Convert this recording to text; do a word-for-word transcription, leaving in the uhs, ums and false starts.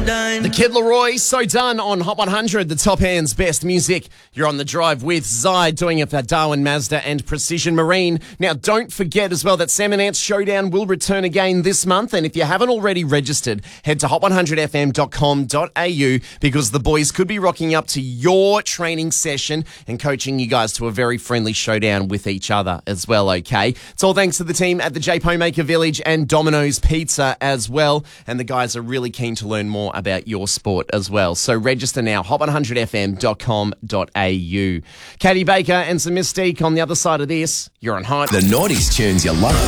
done. The Kid Laroi, So Done on Hot one hundred, the top hands best music. You're on the drive with Zide, doing it for Darwin Mazda and Precision Marine. Now, don't forget as well that Sam and Ant's Showdown will return again this month. And if you haven't already registered, head to hot one hundred f m dot com dot a u because the boys could be rocking up to your training session and coaching you guys to a very friendly showdown with each other as well, okay? It's all thanks to the team at the J. Homemaker Village and Domino's Pizza as well. And the guys are really keen to learn more about your sport as well. So register now, hot one hundred f m dot com dot a u. Katie Baker and some Mystique on the other side of this. You're on Hot. The nineties tunes you love.